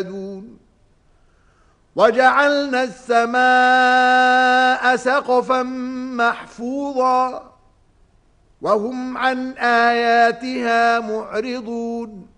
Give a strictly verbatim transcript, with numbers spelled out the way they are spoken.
وجعلنا السماء سقفا محفوظا وهم عن آياتها معرضون